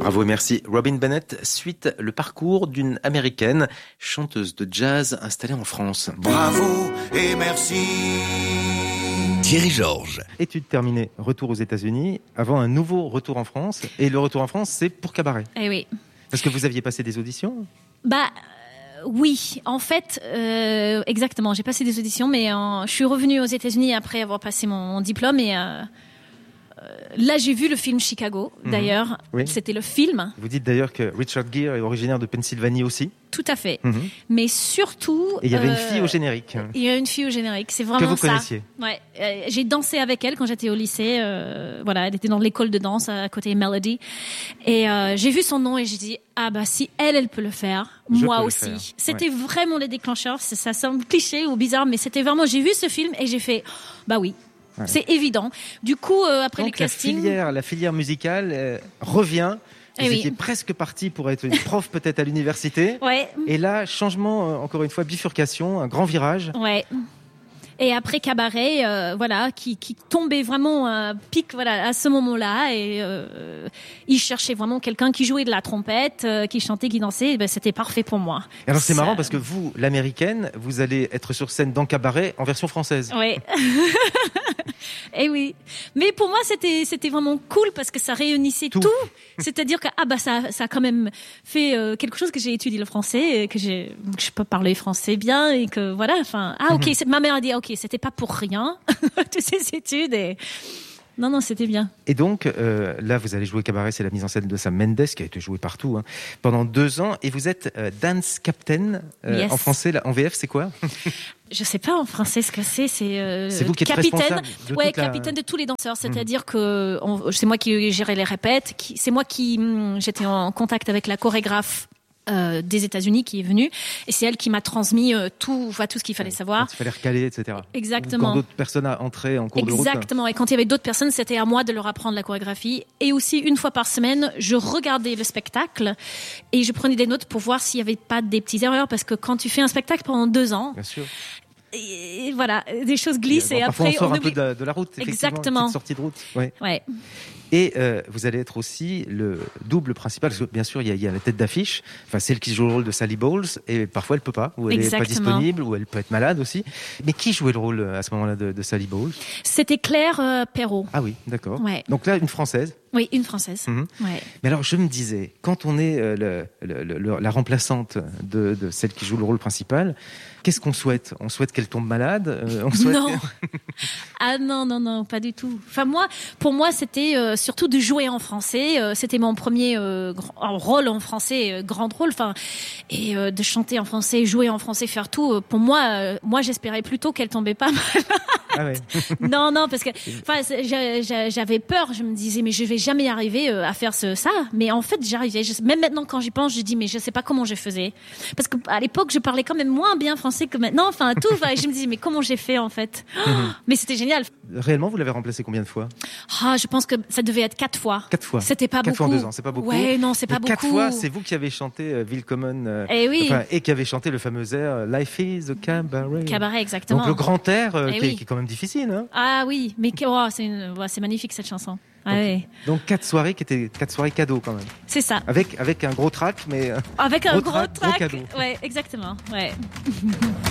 Bravo et merci. Robin Bennett suit le parcours d'une américaine, chanteuse de jazz installée en France. Bravo et merci. Thierry Georges. Études terminées, retour aux États-Unis, avant un nouveau retour en France. Et le retour en France, c'est pour Cabaret. Eh oui. Parce que vous aviez passé des auditions ? Oui, en fait, exactement. J'ai passé des auditions, mais je suis revenue aux États-Unis après avoir passé mon diplôme et là, j'ai vu le film Chicago, d'ailleurs. Oui. C'était le film. Vous dites d'ailleurs que Richard Gere est originaire de Pennsylvanie aussi. Tout à fait. Mais surtout... Et il y avait une fille au générique. Il y a une fille au générique, c'est vraiment ça. Que vous connaissiez. Ouais. J'ai dansé avec elle quand j'étais au lycée. Voilà, elle était dans l'école de danse à côté Melody. Et j'ai vu son nom et j'ai dit, si elle peut le faire, moi aussi. C'était vraiment le déclencheur. Ça semble cliché ou bizarre, mais c'était vraiment... J'ai vu ce film et j'ai fait, oui. Ouais. C'est évident. Du coup, après donc, le casting... la filière musicale revient. Vous étiez presque parti pour être une prof peut-être à l'université. Ouais. Et là, changement, encore une fois, bifurcation, un grand virage. Ouais. Et après Cabaret, qui tombait vraiment à pic, à ce moment-là. Et il cherchait vraiment quelqu'un qui jouait de la trompette, qui chantait, qui dansait. Et c'était parfait pour moi. Et alors c'est marrant parce que vous, l'américaine, vous allez être sur scène dans Cabaret en version française. Oui. Et oui. Mais pour moi, c'était vraiment cool parce que ça réunissait tout. C'est-à-dire que ça a quand même fait quelque chose que j'ai étudié le français, et que je peux parler français bien et que voilà. Enfin, ma mère a dit c'était pas pour rien toutes ces études et non, c'était bien. Et donc là, vous allez jouer Cabaret, c'est la mise en scène de Sam Mendes qui a été jouée partout pendant 2 ans, et vous êtes dance captain en français. En VF, c'est quoi? Je sais pas en français ce que c'est. C'est vous qui êtes capitaine. responsable de capitaine de tous les danseurs. C'est-à-dire que c'est moi qui gérais les répètes. C'est moi qui j'étais en contact avec la chorégraphe des États-Unis qui est venue, et c'est elle qui m'a transmis tout ce qu'il fallait savoir. Quand il fallait recaler, etc. Exactement. Quand d'autres personnes entraient en cours de route. Exactement. Et quand il y avait d'autres personnes, c'était à moi de leur apprendre la chorégraphie. Et aussi, une fois par semaine, je regardais le spectacle et je prenais des notes pour voir s'il y avait pas des petites erreurs, parce que quand tu fais un spectacle pendant 2 ans, bien sûr. Et voilà, des choses glissent et parfois après on sort un peu de la route. Exactement. Une petite sortie de route. Ouais. Et vous allez être aussi le double principal, parce que bien sûr il y a la tête d'affiche, celle qui joue le rôle de Sally Bowles, et parfois elle peut pas, ou elle n'est pas disponible, ou elle peut être malade aussi. Mais qui jouait le rôle à ce moment-là de Sally Bowles? C'était Claire Perrault. Ah oui, d'accord. Ouais. Donc là, une Française. Oui, une Française. Ouais. Mais alors, je me disais, quand on est la remplaçante de celle qui joue le rôle principal, qu'est-ce qu'on souhaite? On souhaite qu'elle tombe malade? Non. Non, pas du tout. Pour moi, c'était surtout de jouer en français. C'était mon premier rôle en français, grand rôle. Et de chanter en français, jouer en français, faire tout. Pour moi, j'espérais plutôt qu'elle tombait pas malade. Ah ouais. Non, parce que j'avais peur. Je me disais, mais je vais jamais arriver à faire ça. Mais en fait, j'arrivais. Même maintenant, quand j'y pense, je dis, mais je sais pas comment je faisais. Parce qu'à l'époque, je parlais quand même moins bien français que maintenant. Et je me disais, mais comment j'ai fait en fait? Mais c'était génial. Réellement, vous l'avez remplacé combien de fois? Je pense que ça devait être 4 fois. 4 fois. C'était pas 4 beaucoup. 4 fois en 2 ans, c'est pas beaucoup. Ouais, non, c'est pas beaucoup. 4 fois, c'est vous qui avez chanté Willkommen. Et qui avez chanté le fameux air Life is a Cabaret. Cabaret, exactement. Donc le grand air qui est quand même difficile. Hein. Ah oui, mais c'est magnifique cette chanson. Donc 4 soirées qui étaient 4 soirées cadeaux quand même. C'est ça. Avec un gros track, mais avec un gros track. Gros cadeau. Ouais, exactement. Ouais.